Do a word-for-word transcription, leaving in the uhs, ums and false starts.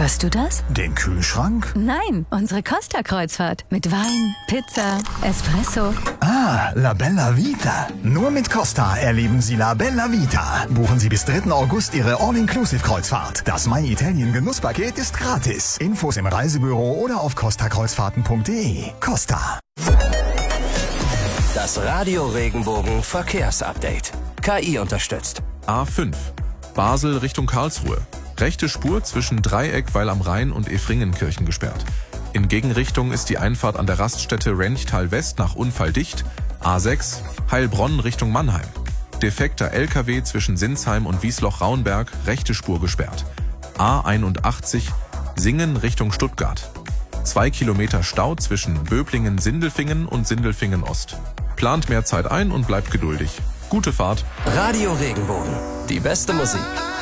Hörst du das? Den Kühlschrank? Nein, unsere Costa-Kreuzfahrt. Mit Wein, Pizza, Espresso. Ah, La Bella Vita. Nur mit Costa erleben Sie La Bella Vita. Buchen Sie bis dritten August Ihre All-Inclusive-Kreuzfahrt. Das My Italien Genusspaket ist gratis. Infos im Reisebüro oder auf costa kreuzfahrten punkt de. Costa. Das Radio Regenbogen Verkehrsupdate. K I unterstützt. A fünf. Basel Richtung Karlsruhe. Rechte Spur zwischen Dreieck, Weil am Rhein und Efringenkirchen gesperrt. In Gegenrichtung ist die Einfahrt an der Raststätte Renchtal West nach Unfall dicht. A sechs. Heilbronn Richtung Mannheim. Defekter L K W zwischen Sinsheim und Wiesloch-Raunberg, rechte Spur gesperrt. A einundachtzig. Singen Richtung Stuttgart. Zwei Kilometer Stau zwischen Böblingen-Sindelfingen und Sindelfingen-Ost. Plant mehr Zeit ein und bleibt geduldig. Gute Fahrt. Radio Regenbogen. Die beste Musik